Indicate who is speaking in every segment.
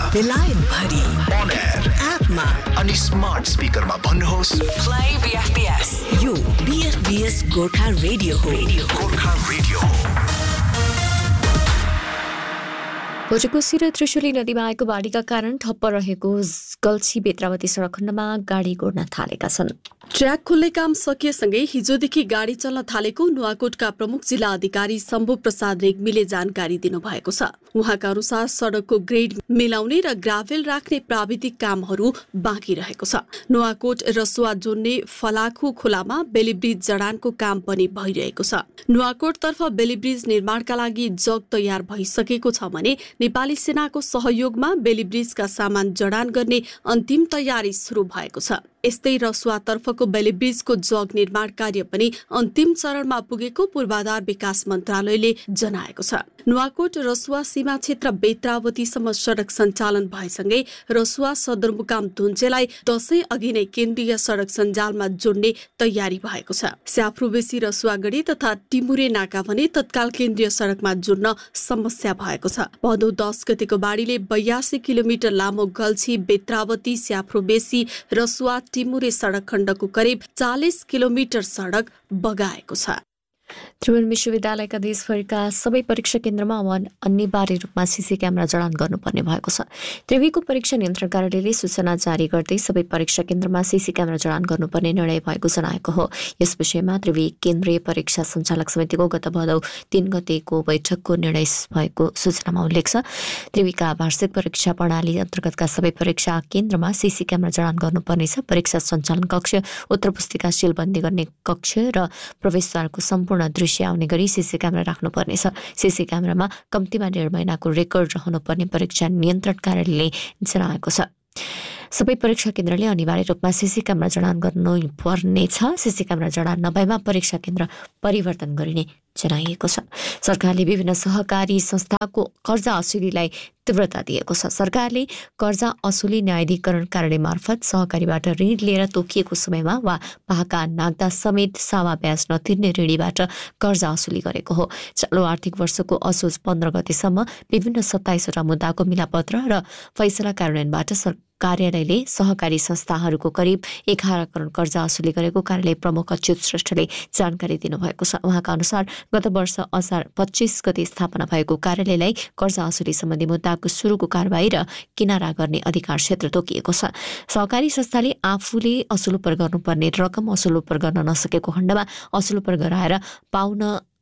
Speaker 1: बेलायत भरि
Speaker 2: on air
Speaker 1: एपमा
Speaker 2: अनि स्मार्ट स्पिकरमा भन्नुहोस्
Speaker 1: Play BFBS. यो BFBS गोर्खा रेडियो हो.
Speaker 2: गोर्खा रेडियो
Speaker 3: भोजकोशी र त्रिशुली नदीमा आएको बाढीका कारण ठप्प रहेको गल्छी बेत्रावती सडक खण्डमा गाडी गोड्न थालेका छन्।
Speaker 4: ट्र्याक खोल्ने काम सकिएसँगै हिजोदेखि गाडी चल्न थालेको नुवाकोटका प्रमुख जिल्ला अधिकारी शम्भु प्रसाद रेग्मीले जानकारी दिनुभएको छ। उहाँका अनुसार सडकको ग्रेड मिलाउने र ग्राभेल राख्ने प्राविधिक कामहरू बाँकी रहेको छ। नुवाकोट रसुवा जोड्ने फलाखु खोलामा बेलीब्रिज जडानको काम पनि भइरहेको छ। नुवाकोटतर्फ बेलीब्रिज निर्माणका लागि जग तयार भइसकेको छ भने नेपाली सेनाको सहयोगमा बेलीब्रिजका सामान जडान गर्ने अन्तिम तयारी सुरु भएको छ। यस्तै रसुवातर्फको बेलीब्रिजको जग निर्माण कार्य पनि अन्तिम चरणमा पुगेको पूर्वाधार विकास मन्त्रालयले जनाएको छ। नुवाकोट रसुवा सीमा क्षेत्र बेत्रावतीसम्म सडक सञ्चालन भएसँगै रसुवा सदरमुकाम धुन्चेलाई दशैं अघि नै केन्द्रीय सडक सञ्जालमा जोड्ने तयारी भएको छ। स्याफ्रुबेसी रसुवागढी तथा टिमुरे नाका भने तत्काल केन्द्रीय सडकमा जोड्न समस्या भएको छ। भदौ 10 गतेको बाढीले 82 किलोमिटर लामो गल्छी बेत्रावती स्याफ्रुबेसी रसुवा टिमुरे सडक खण्डको करिब 40 किलोमिटर सडक बगाएको छ।
Speaker 3: त्रिभुवन विश्वविद्यालयका देशभरिका सबै परीक्षा केन्द्रमा अब अनिवार्य रूपमा सीसी क्यामेरा जडान गर्नुपर्ने भएको छ। त्रिभुवनको परीक्षा नियन्त्रण कार्यालयले सूचना जारी गर्दै सबै परीक्षा केन्द्रमा सीसी क्यामेरा जडान गर्नुपर्ने निर्णय भएको जनाएको हो। यस विषयमा त्रिभुवी केन्द्रीय परीक्षा सञ्चालक समितिको गत भदौ 3 गतेको बैठकको निर्णय भएको सूचनामा उल्लेख छ। त्रिभुवीका वार्षिक परीक्षा प्रणाली अन्तर्गतका सबै परीक्षा केन्द्रमा सीसी क्यामेरा जडान गर्नुपर्नेछ। परीक्षा सञ्चालन कक्ष, उत्तर पुस्तिका सीलबन्दी गर्ने कक्ष र प्रवेशद्वारको सम्पूर्ण दृश्य आउने गरी सीसी क्यामेरा राख्नुपर्नेछ। सीसी क्यामेरामा कम्तीमा 1.5 महिनाको रेकर्ड रहनुपर्ने परीक्षा नियन्त्रण कार्यालयले जनाएको छ। सबै परीक्षा केन्द्रले अनिवार्य रूपमा सीसी क्यामेरा जडान गर्नुपर्नेछ। सीसी क्यामेरा जडान नभएमा परीक्षा केन्द्र परिवर्तन गरिने जनाइएको छ। सरकारले विभिन्न सहकारी संस्थाको कर्जा असुलीलाई तीव्रता दिएको छ। सरकारले कर्जा असुली न्यायाधिकरण कार्यालय मार्फत सहकारीबाट ऋण लिएर तोकिएको समयमा वा पाका नाग्दा समेत सावा ब्याज नतिर्ने ऋणीबाट कर्जा असुली गरेको हो। चालु आर्थिक वर्षको असोज 15 गतेसम्म विभिन्न 27वटा मुद्दाको मिलापत्र र फैसला कार्यान्वयनबाट कार्यालयले सहकारी संस्थाहरूको करिब 11 करोड कर्जा असुली गरेको कार्यालय प्रमुख अच्युत श्रेष्ठले जानकारी दिनुभएको छ। उहाँका अनुसार गत वर्ष असार 25 गते स्थापना भएको कार्यालयलाई कर्जा असुली सम्बन्धी मुद्दाको सुरुको कारबाही र किनारा गर्ने अधिकार क्षेत्र तोकिएको छ। सहकारी संस्थाले आफूले असुलोपर गर्नुपर्ने रकम असुलोपर गर्न नसकेको खण्डमा असुलोपर गराएर पाउन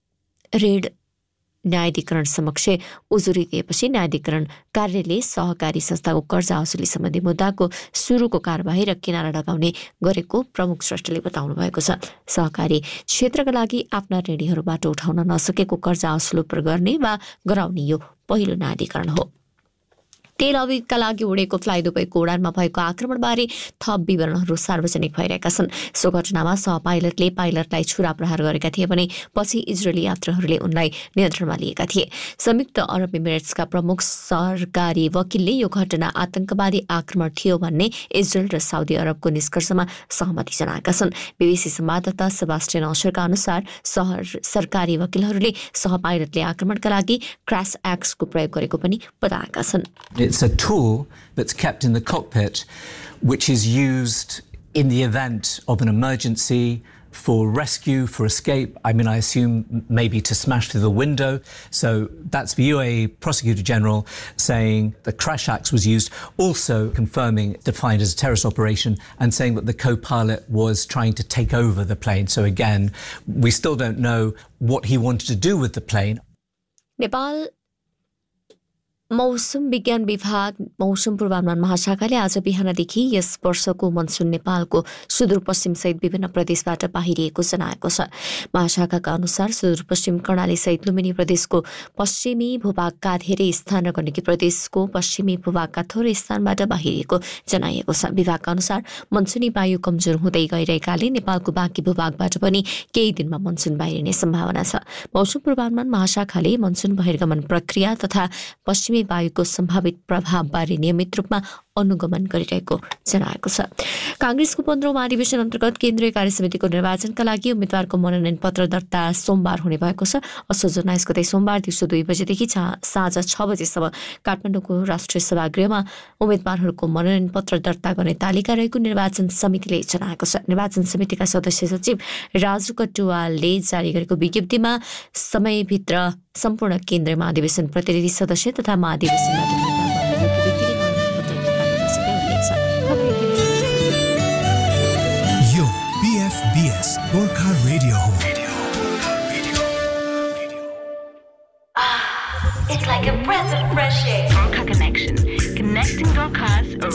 Speaker 3: ऋण न्यायाधिकरण समक्ष उजुरी दिएपछि न्यायाधिकरण कार्यालयले सहकारी संस्थाको कर्जा असुली सम्बन्धी मुद्दाको सुरुको कारबाही र किनारा लगाउने गरेको प्रमुख श्रेष्ठले बताउनु भएको छ। सहकारी क्षेत्रका लागि आफ्ना ऋणीहरूबाट उठाउन नसकेको कर्जा असुलोपर गर्ने वा गराउने यो पहिलो न्यायाधिकरण हो। तेल अवैधका लागि उडेको फ्लाइ दुबईको उडानमा भएको आक्रमणबारे थप विवरणहरू सार्वजनिक भइरहेका छन्। सो घटनामा सहपाइलटले पाइलटलाई छुरा प्रहार गरेका थिए भने पछि इजरायली यात्रुहरूले उनलाई नियन्त्रणमा लिएका थिए। संयुक्त अरब इमिरेट्सका प्रमुख सरकारी वकिलले यो घटना आतंकवादी आक्रमण थियो भन्ने इजरायल र साउदी अरबको निष्कर्षमा सहमति जनाएका छन्। बीबीसी संवाददाता सेबास्टियन अशरका अनुसार सरकारी वकिलहरूले सहपाइलटले आक्रमणका लागि क्रैश एक्सको प्रयोग गरेको पनि बताएका छन्।
Speaker 5: It's a tool that's kept in the cockpit, which is used in the event of an emergency, for rescue, for escape. I mean, I assume maybe to smash through the window. So that's the UAE Prosecutor General saying the crash axe was used, also confirming defined as a terrorist operation and saying that the co-pilot was trying to take over the plane. So again, we still don't know what he wanted to do with the plane.
Speaker 3: Nepal मौसम विज्ञान विभाग मौसम पूर्वानुमान महाशाखाले आज बिहानदेखि यस वर्षको monsoon नेपालको सुदूरपश्चिम सहित विभिन्न प्रदेशबाट बाहिरिएको जनाएको छ। महाशाखाका अनुसार सुदूरपश्चिम कर्णाली सहित लुम्बिनी प्रदेशको पश्चिमी भूभागका धेरै स्थान र गण्डकी प्रदेशको पश्चिमी भूभागका थोरै स्थानबाट बाहिरिएको जनाइएको छ। विभागका अनुसार मनसुनी वायु कमजोर हुँदै गइरहेकाले नेपालको बाँकी भूभागबाट पनि केही दिनमा मनसुन बाहिरिने सम्भावना छ। मौसम पूर्वानुमान महाशाखाले मनसुन बहिर्गमन प्रक्रिया तथा पश्चिमी वायुको सम्भावित प्रभावबारे नियमित रूपमा अनुगमन गरिरहेको जनाएको छ। कांग्रेसको 15औं महाधिवेशन अन्तर्गत केन्द्रीय कार्यसमितिको निर्वाचनका लागि उम्मेद्वारको मनोनयन पत्र दर्ता सोमबार हुने भएको छ। असोज 19 गते सोमबार दिउँसो 2 बजेदेखि साँझ 6 बजेसम्म काठमाडौँको राष्ट्रिय सभागृहमा उम्मेद्वारहरूको मनोनयन पत्र दर्ता गर्ने तालिका रहेको निर्वाचन समितिले जनाएको छ। निर्वाचन समितिका सदस्य सचिव राजु कटुवालले जारी गरेको विज्ञप्तिमा समयभित्र सम्पूर्ण केन्द्रीय महाधिवेशन प्रतिनिधि सदस्य तथा महाधिवेशनमा
Speaker 2: यो BFBS गोर्खा रेडियो हो।
Speaker 1: It's like a breath of fresh air. Gorkha Connection, connecting Gorkhas